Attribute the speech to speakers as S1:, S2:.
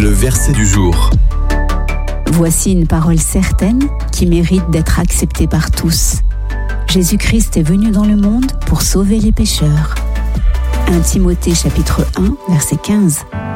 S1: Le verset du jour.
S2: Voici une parole certaine qui mérite d'être acceptée par tous. Jésus-Christ est venu dans le monde pour sauver les pécheurs. 1 Timothée chapitre 1, verset 15.